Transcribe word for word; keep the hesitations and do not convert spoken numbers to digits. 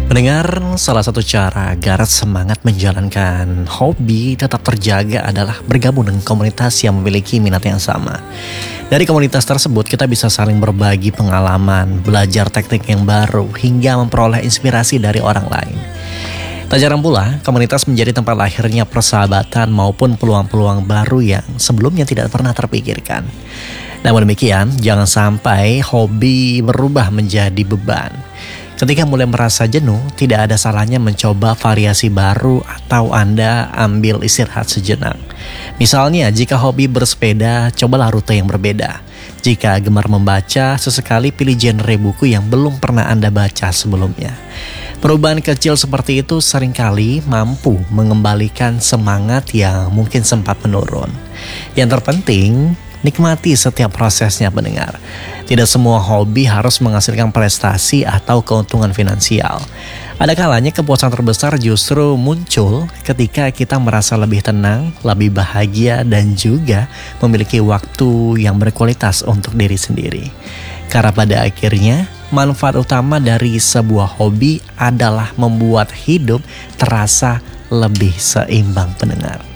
Mendengar salah satu cara agar semangat menjalankan hobi tetap terjaga adalah bergabung dengan komunitas yang memiliki minat yang sama. Dari komunitas tersebut kita bisa saling berbagi pengalaman, belajar teknik yang baru, hingga memperoleh inspirasi dari orang lain. Tak jarang pula, komunitas menjadi tempat lahirnya persahabatan maupun peluang-peluang baru yang sebelumnya tidak pernah terpikirkan. Namun demikian, jangan sampai hobi berubah menjadi beban. Ketika mulai merasa jenuh, tidak ada salahnya mencoba variasi baru atau Anda ambil istirahat sejenak. Misalnya, jika hobi bersepeda, cobalah rute yang berbeda. Jika gemar membaca, sesekali pilih genre buku yang belum pernah Anda baca sebelumnya. Perubahan kecil seperti itu seringkali mampu mengembalikan semangat yang mungkin sempat menurun. Yang terpenting, nikmati setiap prosesnya pendengar. Tidak semua hobi harus menghasilkan prestasi atau keuntungan finansial. Ada kalanya kepuasan terbesar justru muncul ketika kita merasa lebih tenang, lebih bahagia, dan juga memiliki waktu yang berkualitas untuk diri sendiri. Karena pada akhirnya, manfaat utama dari sebuah hobi adalah membuat hidup terasa lebih seimbang pendengar.